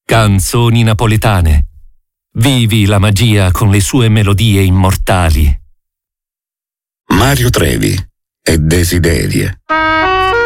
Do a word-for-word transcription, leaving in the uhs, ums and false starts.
Canzoni napoletane. Vivi la magia con le sue melodie immortali. Mario Trevi e Desiderie.